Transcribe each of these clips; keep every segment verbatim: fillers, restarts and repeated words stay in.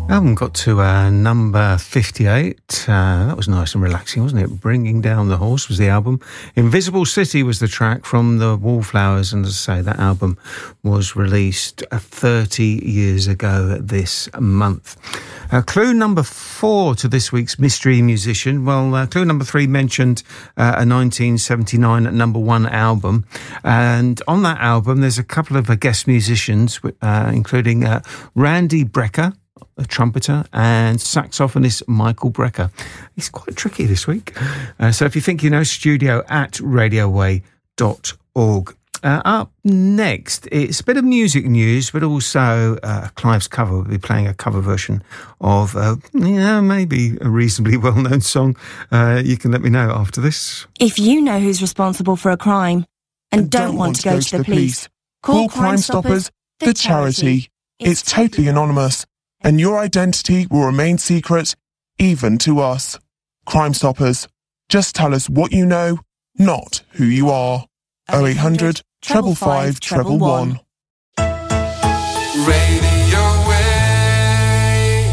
Album got to uh, number fifty-eight. Uh, that was nice and relaxing, wasn't it? Bringing Down the Horse was the album. Invisible City was the track from the Wallflowers. And as I say, that album was released uh, thirty years ago this month. Uh, clue number four to this week's Mystery Musician. Well, uh, clue number three mentioned uh, a nineteen seventy-nine number one album. And on that album, there's a couple of uh, guest musicians, uh, including uh, Randy Brecker, a trumpeter, and saxophonist Michael Brecker. He's quite tricky this week. Uh, so if you think you know, studio at radioway dot org. Uh, up next, it's a bit of music news, but also uh, Clive's cover. We'll be playing a cover version of, uh, yeah, maybe a reasonably well-known song. Uh, you can let me know after this. If you know who's responsible for a crime and, and don't, don't want, want to go, go to the, the police, police, call Crime Stoppers, the charity. It's totally anonymous, and your identity will remain secret, even to us. Crime Stoppers, just tell us what you know, not who you are. oh eight hundred, five five five, one one one. Radio Way.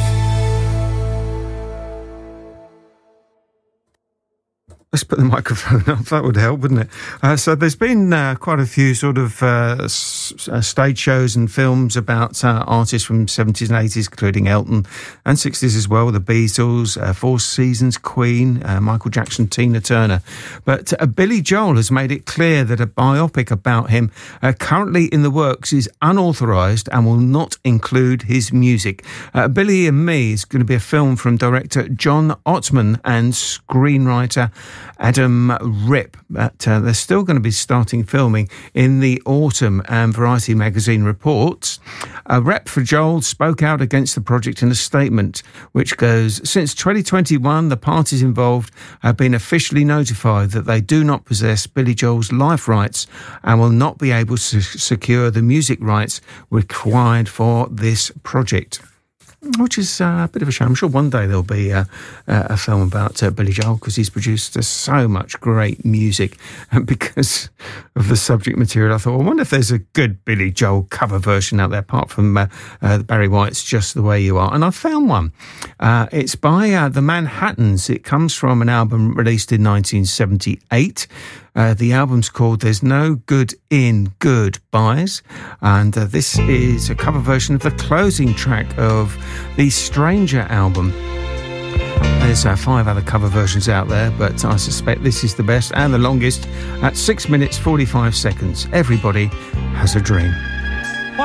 Let's put the microphone up. That would help, wouldn't it? Uh, so there's been uh, quite a few sort of uh, s- uh, stage shows and films about uh, artists from seventies and eighties, including Elton, and sixties as well, the Beatles, uh, Four Seasons, Queen, uh, Michael Jackson, Tina Turner. But uh, Billy Joel has made it clear that a biopic about him uh, currently in the works is unauthorised and will not include his music. Uh, Billy and Me is going to be a film from director John Ottman and screenwriter Adam Ripp, but uh, they're still going to be starting filming in the autumn, and Variety magazine reports. A rep for Joel spoke out against the project in a statement which goes, since twenty twenty-one, the parties involved have been officially notified that they do not possess Billy Joel's life rights and will not be able to secure the music rights required for this project. Which is uh, a bit of a shame. I'm sure one day there'll be uh, a film about uh, Billy Joel, because he's produced uh, so much great music. And because of the subject material, I thought, well, I wonder if there's a good Billy Joel cover version out there, apart from uh, uh, Barry White's Just the Way You Are. And I found one. Uh, it's by uh, the Manhattans. It comes from an album released in nineteen seventy-eight. Uh, the album's called There's No Good in Goodbyes, and uh, this is a cover version of the closing track of the Stranger album. There's uh, five other cover versions out there, but I suspect this is the best and the longest at six minutes forty-five seconds. Everybody Has a Dream.